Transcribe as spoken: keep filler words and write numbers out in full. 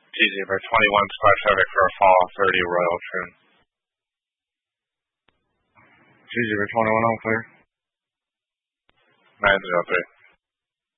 G zero twenty-one slash Epic for a fall thirty Royal Trim. G zero twenty-one on clear. nine zero three.